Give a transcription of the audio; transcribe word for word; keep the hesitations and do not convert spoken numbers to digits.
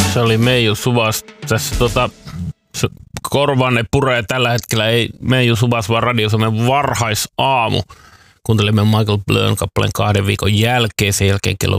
Se oli Meiju Suvas. Tässä tota, korvanne puree tällä hetkellä. Ei Meiju Suvas, vaan Radio Suomen varhaisaamu. Kuuntelimme Michael Blön kappaleen kahden viikon jälkeen. Sen jälkeen kello